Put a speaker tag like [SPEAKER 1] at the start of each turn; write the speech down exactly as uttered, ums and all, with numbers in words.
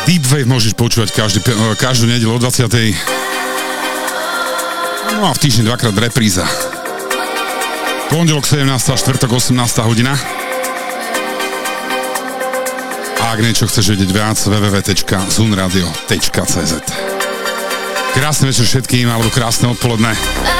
[SPEAKER 1] Deepwave môžeš počúvať každý, každú nedeľu o dvadsiatej. No a v týždni dvakrát repríza. Pondelok sedemnásta, štvrtok osemnásta hodina. A ak niečo chceš vedieť viac, w w w bodka zunradio bodka c z. Krásny večer všetkým, alebo krásne odpoledne.